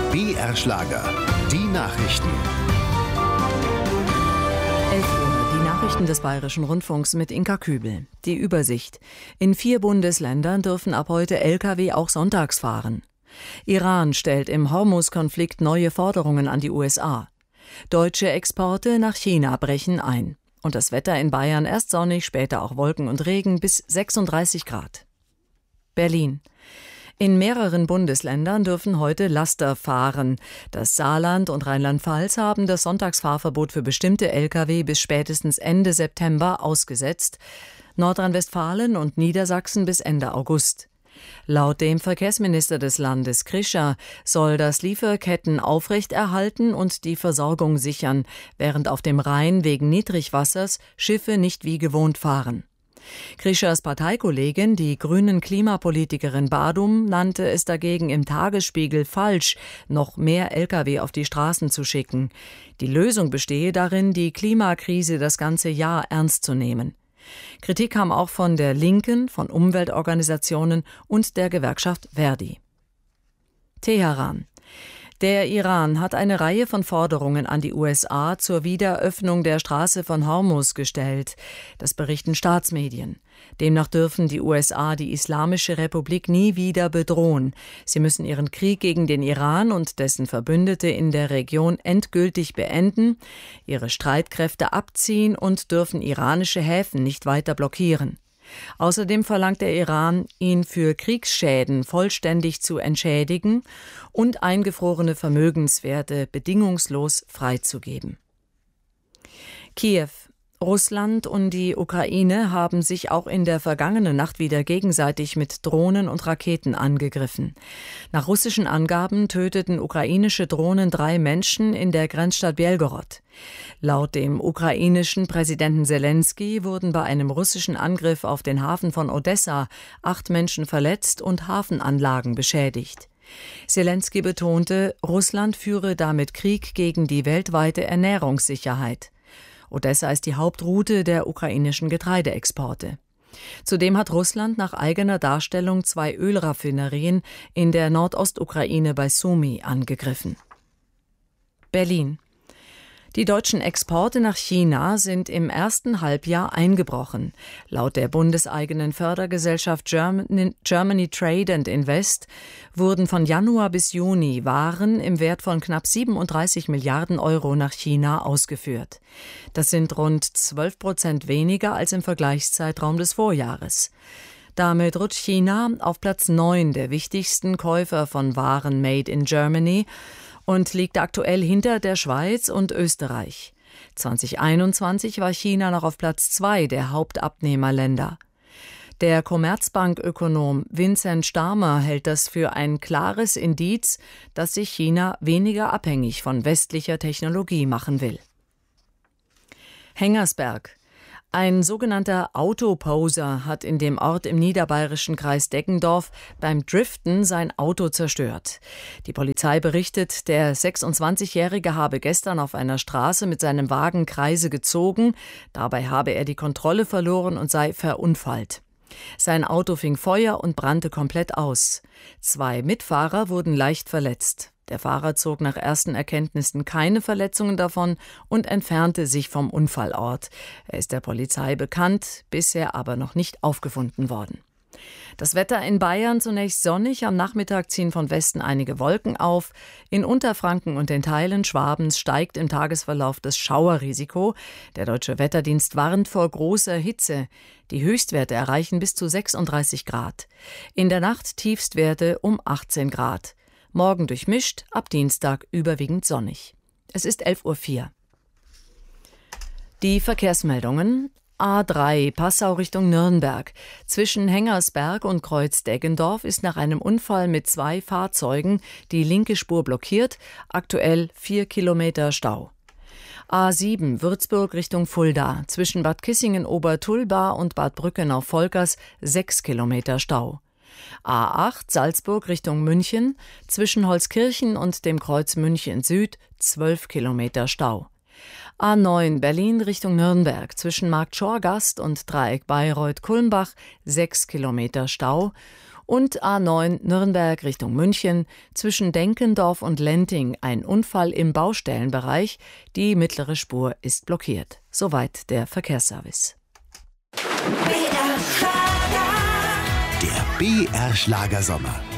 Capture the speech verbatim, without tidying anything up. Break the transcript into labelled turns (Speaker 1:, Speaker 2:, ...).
Speaker 1: B R Schlager, die Nachrichten.
Speaker 2: elf Uhr, die Nachrichten des Bayerischen Rundfunks mit Inka Kübel. Die Übersicht. In vier Bundesländern dürfen ab heute L K W auch sonntags fahren. Iran stellt im Hormuz-Konflikt neue Forderungen an die U S A. Deutsche Exporte nach China brechen ein. Und das Wetter in Bayern erst sonnig, später auch Wolken und Regen bis sechsunddreißig Grad. Berlin. In mehreren Bundesländern dürfen heute Laster fahren. Das Saarland und Rheinland-Pfalz haben das Sonntagsfahrverbot für bestimmte L K W bis spätestens Ende September ausgesetzt. Nordrhein-Westfalen und Niedersachsen bis Ende August. Laut dem Verkehrsminister des Landes Krischer soll das Lieferketten aufrechterhalten und die Versorgung sichern, während auf dem Rhein wegen Niedrigwassers Schiffe nicht wie gewohnt fahren. Krischers Parteikollegin, die grünen Klimapolitikerin Badum, nannte es dagegen im Tagesspiegel falsch, noch mehr L K W auf die Straßen zu schicken. Die Lösung bestehe darin, die Klimakrise das ganze Jahr ernst zu nehmen. Kritik kam auch von der Linken, von Umweltorganisationen und der Gewerkschaft Verdi. Teheran. Der Iran hat eine Reihe von Forderungen an die U S A zur Wiederöffnung der Straße von Hormuz gestellt. Das berichten Staatsmedien. Demnach dürfen die U S A die Islamische Republik nie wieder bedrohen. Sie müssen ihren Krieg gegen den Iran und dessen Verbündete in der Region endgültig beenden, ihre Streitkräfte abziehen und dürfen iranische Häfen nicht weiter blockieren. Außerdem verlangt der Iran, ihn für Kriegsschäden vollständig zu entschädigen und eingefrorene Vermögenswerte bedingungslos freizugeben. Kiew. Russland und die Ukraine haben sich auch in der vergangenen Nacht wieder gegenseitig mit Drohnen und Raketen angegriffen. Nach russischen Angaben töteten ukrainische Drohnen drei Menschen in der Grenzstadt Belgorod. Laut dem ukrainischen Präsidenten Selenskyj wurden bei einem russischen Angriff auf den Hafen von Odessa acht Menschen verletzt und Hafenanlagen beschädigt. Selenskyj betonte, Russland führe damit Krieg gegen die weltweite Ernährungssicherheit. Odessa ist die Hauptroute der ukrainischen Getreideexporte. Zudem hat Russland nach eigener Darstellung zwei Ölraffinerien in der Nordostukraine bei Sumy angegriffen. Berlin. Die deutschen Exporte nach China sind im ersten Halbjahr eingebrochen. Laut der bundeseigenen Fördergesellschaft Germany, Germany Trade and Invest wurden von Januar bis Juni Waren im Wert von knapp siebenunddreißig Milliarden Euro nach China ausgeführt. Das sind rund zwölf Prozent weniger als im Vergleichszeitraum des Vorjahres. Damit rutscht China auf Platz neun der wichtigsten Käufer von Waren made in Germany und liegt aktuell hinter der Schweiz und Österreich. zwanzig einundzwanzig war China noch auf Platz zwei der Hauptabnehmerländer. Der Commerzbank-Ökonom Vincent Starmer hält das für ein klares Indiz, dass sich China weniger abhängig von westlicher Technologie machen will. Hengersberg. Ein sogenannter Autoposer hat in dem Ort im niederbayerischen Kreis Deggendorf beim Driften sein Auto zerstört. Die Polizei berichtet, der sechsundzwanzigjährige habe gestern auf einer Straße mit seinem Wagen Kreise gezogen. Dabei habe er die Kontrolle verloren und sei verunfallt. Sein Auto fing Feuer und brannte komplett aus. Zwei Mitfahrer wurden leicht verletzt. Der Fahrer zog nach ersten Erkenntnissen keine Verletzungen davon und entfernte sich vom Unfallort. Er ist der Polizei bekannt, bisher aber noch nicht aufgefunden worden. Das Wetter in Bayern zunächst sonnig, am Nachmittag ziehen von Westen einige Wolken auf. In Unterfranken und den Teilen Schwabens steigt im Tagesverlauf das Schauerrisiko. Der Deutsche Wetterdienst warnt vor großer Hitze. Die Höchstwerte erreichen bis zu sechsunddreißig Grad. In der Nacht Tiefstwerte um achtzehn Grad. Morgen durchmischt, ab Dienstag überwiegend sonnig. Es ist elf Uhr vier. Die Verkehrsmeldungen. A drei Passau Richtung Nürnberg. Zwischen Hengersberg und Kreuz Deggendorf ist nach einem Unfall mit zwei Fahrzeugen die linke Spur blockiert. Aktuell vier Kilometer Stau. A sieben Würzburg Richtung Fulda. Zwischen Bad Kissingen-Obertulba und Bad Brückenau-Volkers sechs Kilometer Stau. A acht Salzburg Richtung München, zwischen Holzkirchen und dem Kreuz München Süd zwölf Kilometer Stau. A neun Berlin Richtung Nürnberg, zwischen Markt Schorgast und Dreieck Bayreuth-Kulmbach sechs Kilometer Stau. Und A neun Nürnberg Richtung München, zwischen Denkendorf und Lenting ein Unfall im Baustellenbereich. Die mittlere Spur ist blockiert. Soweit der Verkehrsservice.
Speaker 1: Der B R Schlager Sommer.